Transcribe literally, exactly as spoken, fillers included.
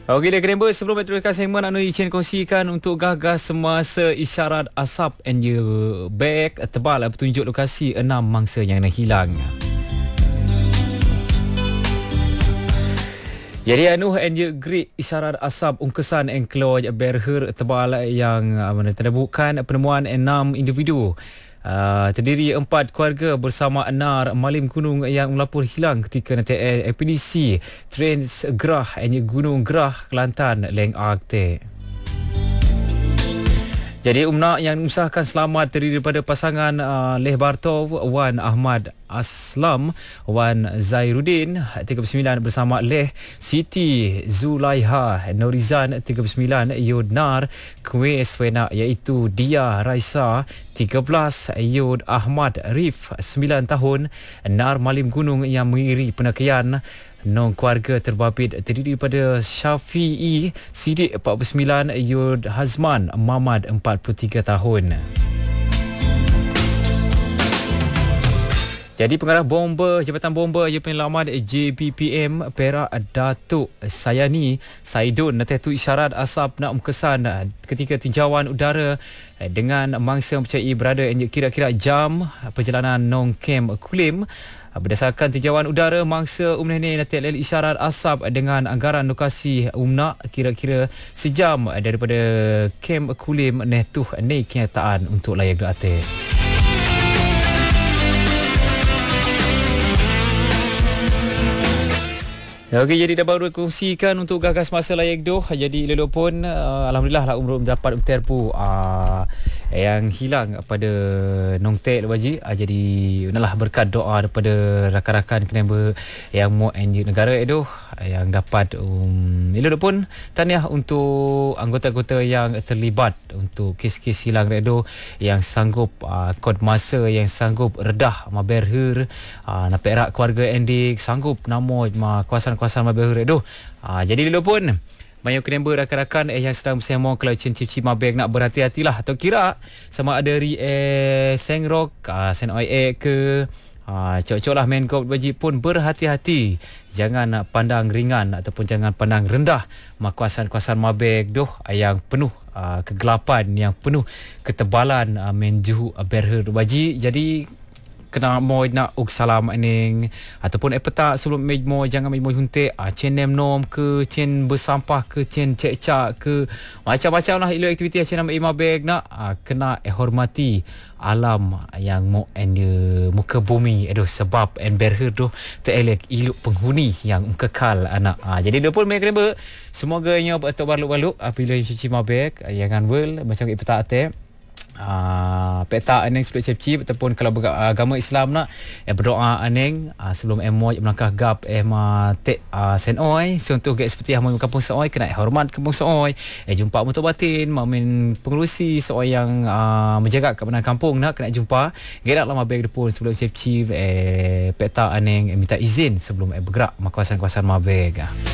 Okey, dia kena sebelum teruskan segmen anu Icin kongsikan untuk gagas semasa isyarat asap and je beg tebal petunjuk lokasi enam mangsa yang dah hilang. Jadi anu and je great isyarat asap ungkesan engklo berher tebal yang mana terdabukan penemuan enam individu. Uh, terdiri empat keluarga bersama enar Malim Gunung yang melapor hilang ketika nanti E P D C Trans Gerah and Gunung Gerah Kelantan Leng Akte. Jadi umnak yang usahakan selamat terdiri daripada pasangan uh, Leh Bartov Wan Ahmad Aslam Wan Zairuddin tiga puluh sembilan bersama Leh Siti Zulaiha Norizan tiga puluh sembilan Yudnar Kuwais Fena iaitu Dia Raisa tiga belas Yud Ahmad Rif sembilan tahun Nar Malim Gunung yang mengiri penakaian. Nong keluarga terbabit terdiri daripada Syafi'i Sidik empat puluh sembilan Yud Hazman Mamad empat puluh tiga tahun. Jadi pengarah bomba Jabatan Bomba Ia Penyelamat J B P M Perak Datuk Sayani Saidun Natetu isyarat asap nak mengkesan ketika tinjauan udara dengan mangsa mempercayai berada kira-kira jam perjalanan Nong Kem Kulim. Berdasarkan tinjauan udara, mangsa umnah ni nanti ada isyarat asap dengan anggaran lokasi umnak kira-kira sejam daripada Kem Kulim netuh ni kenyataan untuk layak doate. Okey, jadi dah baru kongsikan untuk gagas masa layak doh. Jadi lelok pun uh, alhamdulillah lah umur mendapat terpu uh, yang hilang pada Nong Tek Waji. Uh, jadi unalah berkat doa daripada rakan-rakan kenapa yang mau enjin negara itu yang dapat um, lelok pun tahniah untuk anggota-anggota yang terlibat untuk kes-kes hilang itu yang sanggup uh, kod masa yang sanggup redah maberhur uh, nak perak keluarga endik sanggup namo ma kuasa kawasan Mabek Redo. Ha, jadi dulu pun banyak kenapa rakan-rakan eh, yang sedang bersama kalau cici Mabek nak berhati-hatilah atau kira sama ada ri eh Sengrok, uh, Sen Oi E ke ha, cok-cok lah main kop wajib pun berhati-hati. Jangan nak pandang ringan ataupun jangan pandang rendah kawasan-kawasan Mabek doh yang penuh uh, kegelapan, yang penuh ketebalan uh, menjuhu berher wajib. Jadi kena mau nak uk salam aning ataupun eh petak sebelum mej mo jangan mej mo hunte ah cen nem nom ke cen bersampah ke cen cek-cak ke macam-macam lah ilu aktiviti cen nama ima bag nak ah, kena eh hormati alam yang mo and muka bumi aduh sebab en berher tu terelek ilu penghuni yang kekal anak ah, jadi dia pun mai kena semoga nya atau baluk-baluk apabila cuci mabek jangan wel macam ik petak te Uh, peta aneng sebelum cip-cip ataupun kalau beragama Islam nak eh, berdoa aneng uh, sebelum emo melangkah gap eh ma tek uh, sen oi contoh ke seperti yang kampung seoi kena eh, hormat kampung seoi eh jumpa mutu batin mamin pengerusi seoi yang uh, menjaga keamanan kampung nak kena jumpa gerak lama bag depan sebelum cip-cip eh peta aneng eh, minta izin sebelum eh bergerak kawasan-kawasan mabeg.